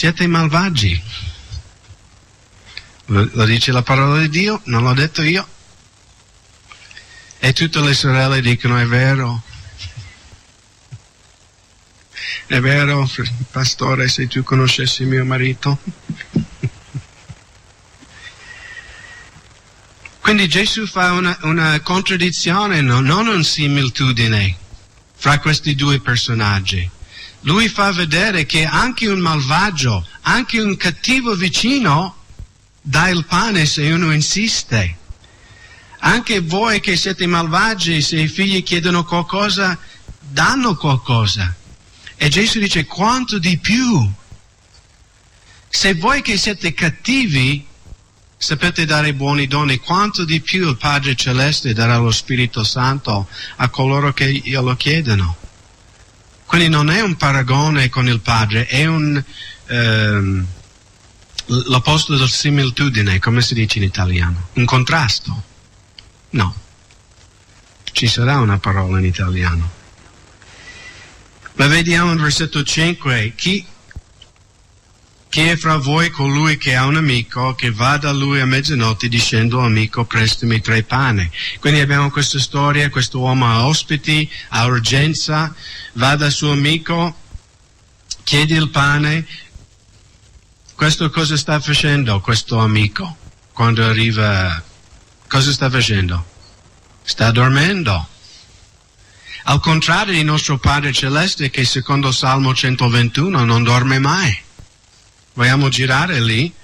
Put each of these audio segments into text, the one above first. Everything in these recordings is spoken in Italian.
siete malvagi. Lo dice la parola di Dio, non l'ho detto io. E tutte le sorelle dicono: è vero, pastore, se tu conoscessi mio marito. Quindi Gesù fa una contraddizione, non una similitudine fra questi due personaggi. Lui fa vedere che anche un malvagio, anche un cattivo vicino dà il pane se uno insiste. Anche voi che siete malvagi, se i figli chiedono qualcosa, danno qualcosa. E Gesù dice: quanto di più. Se voi che siete cattivi sapete dare buoni doni, quanto di più il Padre Celeste darà lo Spirito Santo a coloro che glielo chiedono. Quindi non è un paragone con il Padre, è l'opposto del similitudine, come si dice in italiano? Un contrasto? No. Ci sarà una parola in italiano. Ma vediamo in versetto 5, chi è fra voi colui che ha un amico che va da lui a mezzanotte dicendo: amico, prestami 3 pani. Quindi abbiamo questa storia, questo uomo ha ospiti, ha urgenza, va dal suo amico, chiede il pane. Questo cosa sta facendo questo amico? Quando arriva, cosa sta facendo? Sta dormendo. Al contrario di nostro Padre Celeste, che secondo Salmo 121 non dorme mai. Vogliamo girare lì?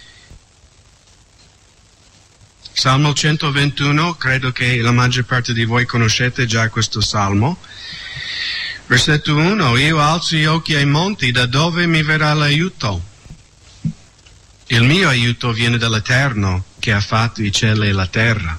Salmo 121, credo che la maggior parte di voi conoscete già questo Salmo. Versetto 1, io alzo gli occhi ai monti, da dove mi verrà l'aiuto? Il mio aiuto viene dall'Eterno, che ha fatto i cieli e la terra.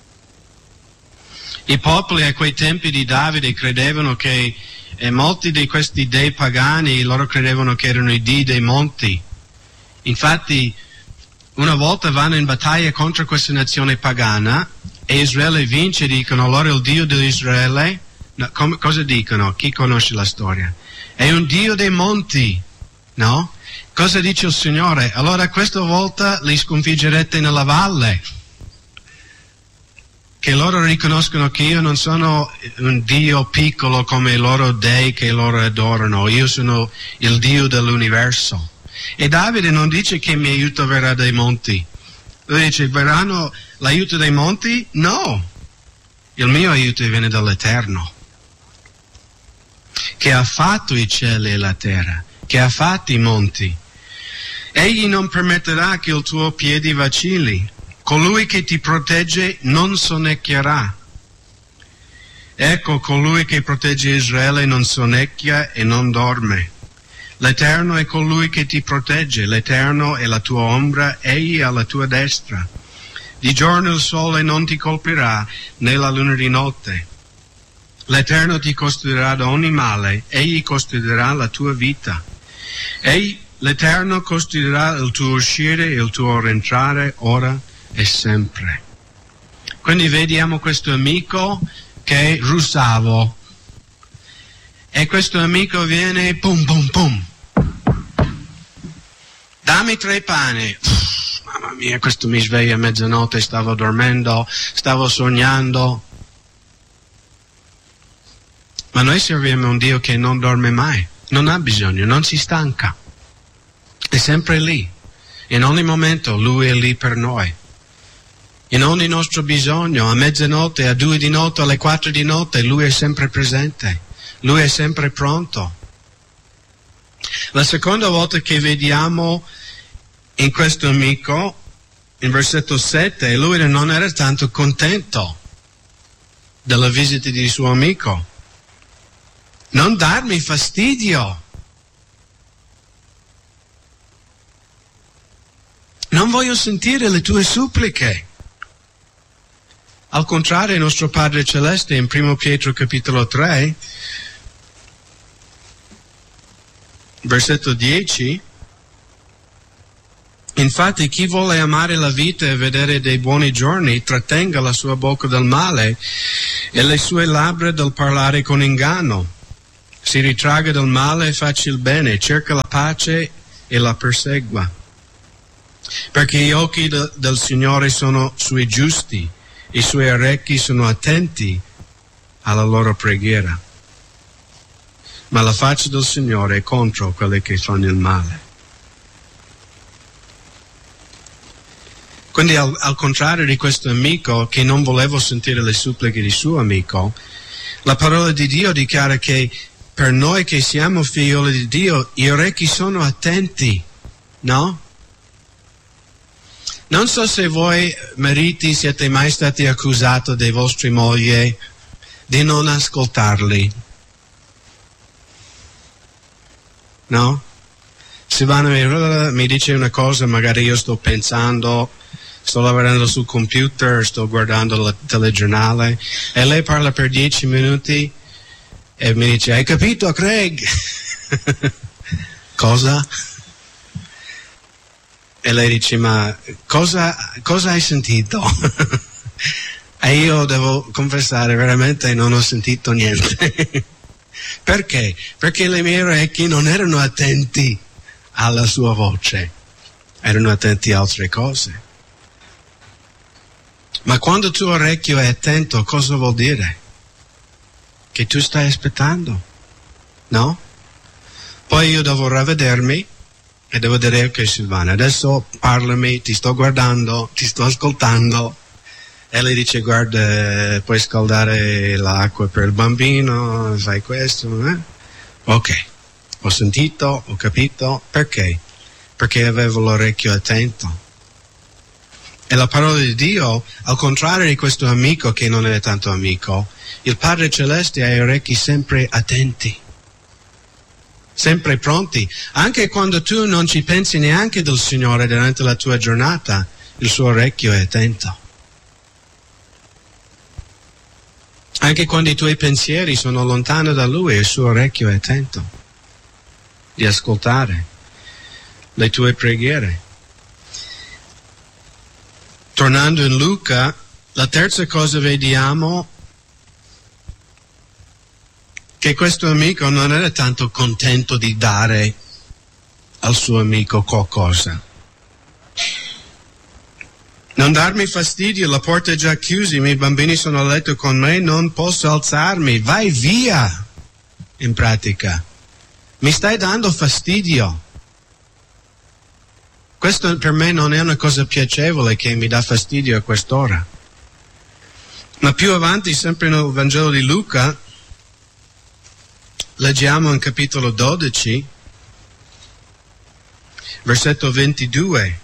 I popoli a quei tempi di Davide credevano che, e molti di questi dei pagani, loro credevano che erano i dei dei monti. Infatti, una volta vanno in battaglia contro questa nazione pagana e Israele vince, dicono: allora il Dio di Israele, no, cosa dicono? Chi conosce la storia? È un Dio dei monti, no? Cosa dice il Signore? Allora questa volta li sconfiggerete nella valle. Che loro riconoscono che io non sono un Dio piccolo come i loro dei che loro adorano, io sono il Dio dell'universo. E Davide non dice che il mio aiuto verrà dai monti. Lui dice: verranno l'aiuto dai monti? No, il mio aiuto viene dall'Eterno, che ha fatto i cieli e la terra, che ha fatto i monti. Egli non permetterà che il tuo piede vacilli. Colui che ti protegge non sonnecchierà. Ecco, colui che protegge Israele non sonnecchia e non dorme. L'Eterno è colui che ti protegge, l'Eterno è la tua ombra, egli è alla tua destra. Di giorno il sole non ti colpirà, né la luna di notte. L'Eterno ti custodirà da ogni male, egli custodirà la tua vita. L'Eterno custodirà il tuo uscire e il tuo rientrare ora e sempre. Quindi vediamo questo amico che è russavo. E questo amico viene, pum pum pum, dammi 3 pani. Mamma mia, questo mi sveglia a mezzanotte, stavo dormendo, stavo sognando. Ma noi serviamo un Dio che non dorme mai, non ha bisogno, non si stanca, è sempre lì. In ogni momento Lui è lì per noi. In ogni nostro bisogno, a mezzanotte, a 2 di notte, alle 4 di notte, Lui è sempre presente. Lui è sempre pronto. La seconda volta che vediamo in questo amico, in versetto 7, lui non era tanto contento della visita di suo amico. Non darmi fastidio. Non voglio sentire le tue suppliche. Al contrario, il nostro Padre Celeste in 1 Pietro capitolo 3, versetto 10, infatti chi vuole amare la vita e vedere dei buoni giorni, trattenga la sua bocca dal male e le sue labbra dal parlare con inganno. Si ritragga dal male e faccia il bene, cerca la pace e la persegua. Perché gli occhi del Signore sono sui giusti, i suoi orecchi sono attenti alla loro preghiera. Ma la faccia del Signore è contro quelli che fanno il male. Quindi al contrario di questo amico che non voleva sentire le suppliche di suo amico, la parola di Dio dichiara che per noi che siamo figlioli di Dio, gli orecchi sono attenti, no? Non so se voi mariti siete mai stati accusati dai vostri mogli di non ascoltarli, no? Se vanno mi dice una cosa, magari io sto pensando, sto lavorando sul computer, sto guardando il telegiornale e lei parla per 10 minuti e mi dice: hai capito, Craig? Cosa? E lei dice: ma cosa hai sentito? E io devo confessare, veramente non ho sentito niente. Perché? Perché le mie orecchie non erano attenti alla sua voce, erano attenti a altre cose. Ma quando il tuo orecchio è attento, cosa vuol dire? Che tu stai aspettando, no? Poi io devo ravvedermi e devo dire: ok Silvana, adesso parlami, ti sto guardando, ti sto ascoltando. E lei dice: guarda, puoi scaldare l'acqua per il bambino, fai questo, eh? Ok, ho sentito, ho capito. Perché? Perché avevo l'orecchio attento. E la parola di Dio, al contrario di questo amico che non è tanto amico, il Padre Celeste ha gli orecchi sempre attenti, sempre pronti. Anche quando tu non ci pensi neanche del Signore durante la tua giornata, il suo orecchio è attento. Anche quando i tuoi pensieri sono lontani da Lui, il suo orecchio è attento di ascoltare le tue preghiere. Tornando in Luca, la terza cosa vediamo che questo amico non era tanto contento di dare al suo amico qualcosa. Non darmi fastidio, la porta è già chiusa, i miei bambini sono a letto con me, non posso alzarmi, vai via, in pratica. Mi stai dando fastidio. Questo per me non è una cosa piacevole che mi dà fastidio a quest'ora. Ma più avanti, sempre nel Vangelo di Luca, leggiamo in capitolo 12, versetto 22.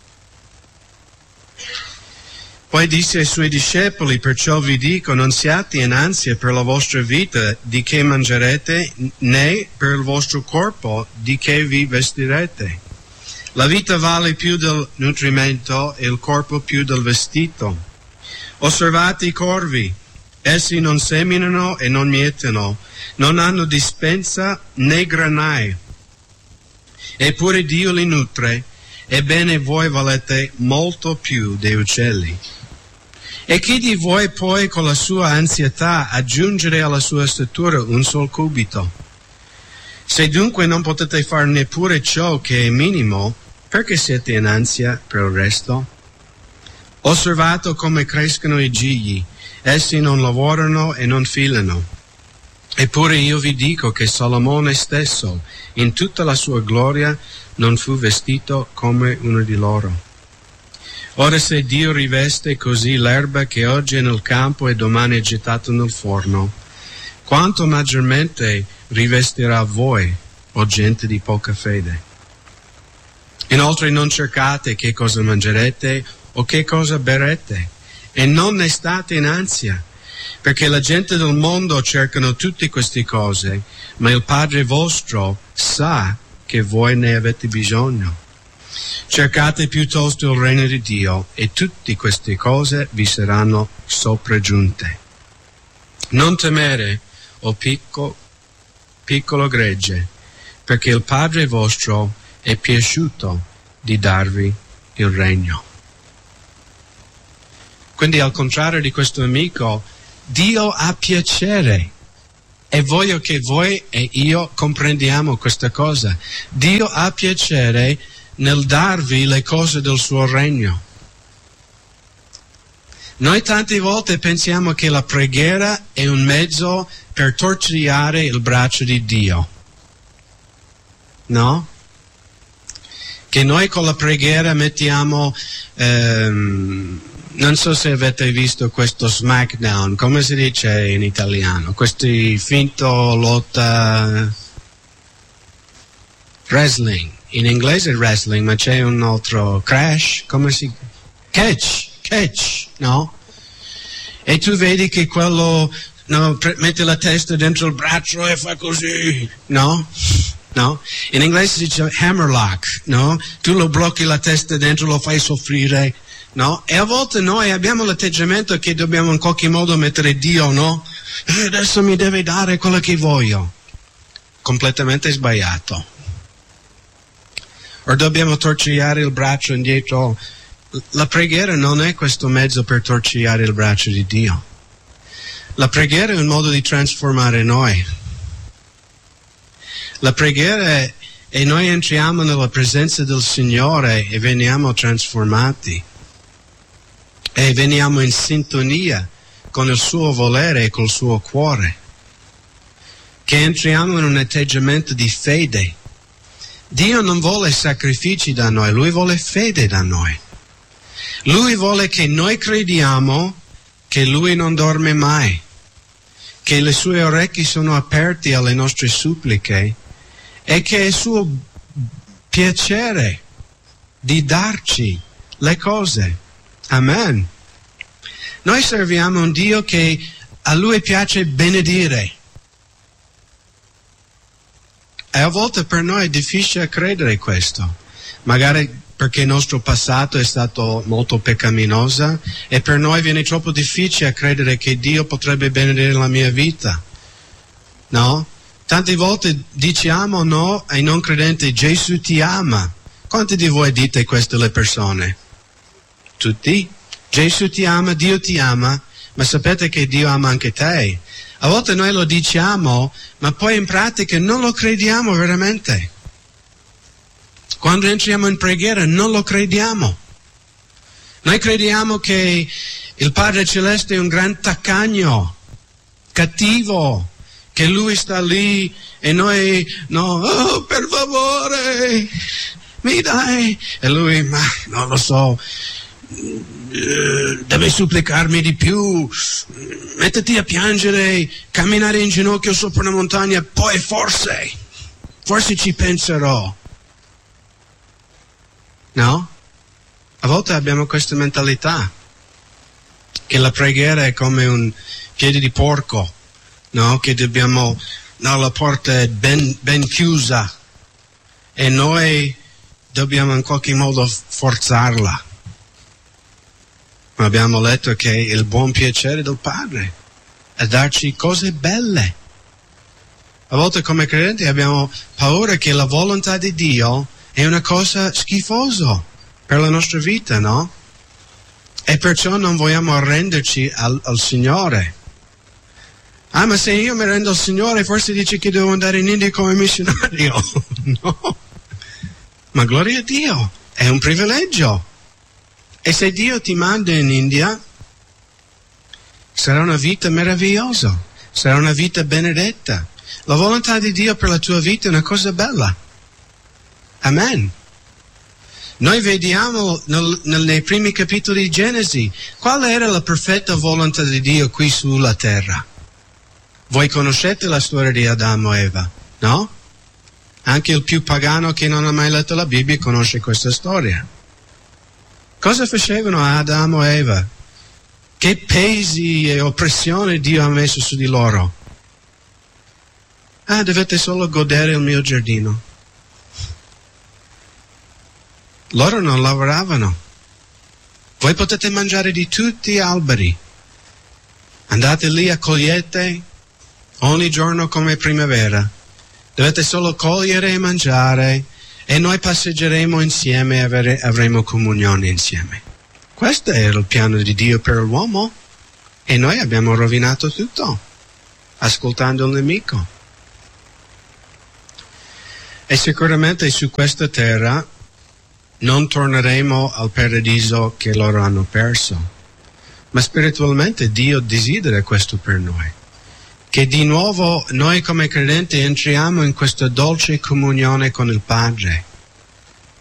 Poi disse ai suoi discepoli: perciò vi dico, non siate in ansia per la vostra vita di che mangerete, né per il vostro corpo di che vi vestirete. La vita vale più del nutrimento e il corpo più del vestito. Osservate i corvi, essi non seminano e non mietono, non hanno dispensa né granai, eppure Dio li nutre, ebbene voi valete molto più dei uccelli. E chi di voi può con la sua ansietà aggiungere alla sua statura un sol cubito? Se dunque non potete fare neppure ciò che è minimo, perché siete in ansia per il resto? Osservate come crescono i gigli, essi non lavorano e non filano. Eppure io vi dico che Salomone stesso, in tutta la sua gloria, non fu vestito come uno di loro. Ora se Dio riveste così l'erba che oggi è nel campo e domani è gettata nel forno, quanto maggiormente rivestirà voi, o gente di poca fede. Inoltre non cercate che cosa mangerete o che cosa berrete, e non ne state in ansia, perché la gente del mondo cercano tutte queste cose, ma il Padre vostro sa che voi ne avete bisogno. Cercate piuttosto il regno di Dio, e tutte queste cose vi saranno sopraggiunte. Non temere, o piccolo gregge, perché il Padre vostro è piaciuto di darvi il regno. Quindi al contrario di questo amico, Dio ha piacere E voglio che voi e io comprendiamo questa cosa. Dio ha piacere nel darvi le cose del suo regno. Noi tante volte pensiamo che la preghiera è un mezzo per torciare il braccio di Dio. No? Che noi con la preghiera mettiamo, non so se avete visto questo SmackDown, come si dice in italiano? Questi finto lotta wrestling. In inglese è wrestling, ma c'è un altro catch, no? E tu vedi che quello mette la testa dentro il braccio e fa così, no? No? In inglese si dice hammerlock, no? Tu lo blocchi la testa dentro, lo fai soffrire, no? E a volte noi abbiamo l'atteggiamento che dobbiamo in qualche modo mettere Dio, no? Adesso mi deve dare quello che voglio. Completamente sbagliato. O dobbiamo torciare il braccio indietro. La preghiera non è questo mezzo per torciare il braccio di Dio. La preghiera è un modo di trasformare noi. La preghiera è noi entriamo nella presenza del Signore e veniamo trasformati. E veniamo in sintonia con il suo volere e col suo cuore. Che entriamo in un atteggiamento di fede. Dio non vuole sacrifici da noi, Lui vuole fede da noi. Lui vuole che noi crediamo che Lui non dorme mai, che le sue orecchie sono aperte alle nostre suppliche e che è suo piacere di darci le cose. Amen. Noi serviamo un Dio che a Lui piace benedire. E a volte per noi è difficile credere questo, magari perché il nostro passato è stato molto peccaminoso e per noi viene troppo difficile credere che Dio potrebbe benedire la mia vita. No? Tante volte diciamo no ai non credenti, Gesù ti ama. Quanti di voi dite questo alle persone? Tutti? Gesù ti ama, Dio ti ama, ma sapete che Dio ama anche te. A volte noi lo diciamo, ma poi in pratica non lo crediamo veramente. Quando entriamo in preghiera non lo crediamo. Noi crediamo che il Padre Celeste è un gran taccagno, cattivo, che Lui sta lì e noi, no, oh, per favore, mi dai. E Lui, ma non lo so, deve supplicarmi di più, mettiti a piangere, camminare in ginocchio sopra una montagna, poi forse ci penserò. No? A volte abbiamo questa mentalità, che la preghiera è come un piede di porco, no? Che dobbiamo, no, la porta è ben chiusa e noi dobbiamo in qualche modo forzarla. Ma abbiamo letto che è il buon piacere del Padre a darci cose belle. A volte come credenti abbiamo paura che la volontà di Dio è una cosa schifosa per la nostra vita, no? E perciò non vogliamo arrenderci al Signore. Ah, ma se io mi rendo al Signore, forse dice che devo andare in India come missionario. No. Ma gloria a Dio, è un privilegio. E se Dio ti manda in India, sarà una vita meravigliosa, sarà una vita benedetta. La volontà di Dio per la tua vita è una cosa bella. Amen. Noi vediamo nei primi capitoli di Genesi qual era la perfetta volontà di Dio qui sulla terra. Voi conoscete la storia di Adamo e Eva, no? Anche il più pagano che non ha mai letto la Bibbia conosce questa storia. Cosa facevano Adamo e Eva? Che pesi e oppressione Dio ha messo su di loro? Ah, dovete solo godere il mio giardino. Loro non lavoravano. Voi potete mangiare di tutti gli alberi. Andate lì a cogliete ogni giorno come primavera. Dovete solo cogliere e mangiare e noi passeggeremo insieme e avremo comunione insieme. Questo era il piano di Dio per l'uomo e noi abbiamo rovinato tutto. ascoltando il nemico. E sicuramente su questa terra non torneremo al paradiso che loro hanno perso, ma spiritualmente Dio desidera questo per noi, che di nuovo noi come credenti entriamo in questa dolce comunione con il Padre,